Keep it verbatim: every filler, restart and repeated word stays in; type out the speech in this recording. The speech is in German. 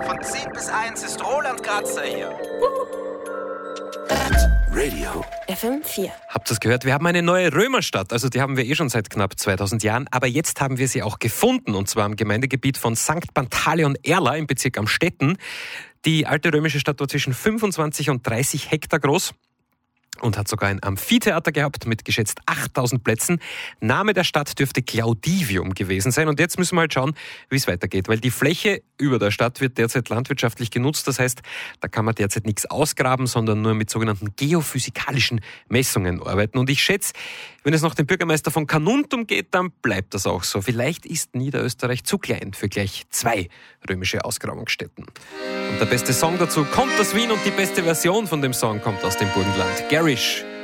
Von zehn bis eins ist Roland Grazer hier. Radio F M vier. Habt ihr es gehört? Wir haben eine neue Römerstadt. Also die haben wir eh schon seit knapp zweitausend Jahren. Aber jetzt haben wir sie auch gefunden. Und zwar im Gemeindegebiet von Sankt Pantaleon Erla im Bezirk Amstetten. Die alte römische Stadt war zwischen fünfundzwanzig und dreißig Hektar groß und hat sogar ein Amphitheater gehabt mit geschätzt achttausend Plätzen. Name der Stadt dürfte Claudivium gewesen sein. Und jetzt müssen wir halt schauen, wie es weitergeht. Weil die Fläche über der Stadt wird derzeit landwirtschaftlich genutzt. Das heißt, da kann man derzeit nichts ausgraben, sondern nur mit sogenannten geophysikalischen Messungen arbeiten. Und ich schätze, wenn es noch den Bürgermeister von Carnuntum geht, dann bleibt das auch so. Vielleicht ist Niederösterreich zu klein für gleich zwei römische Ausgrabungsstätten. Und der beste Song dazu kommt aus Wien und die beste Version von dem Song kommt aus dem Burgenland. Garish.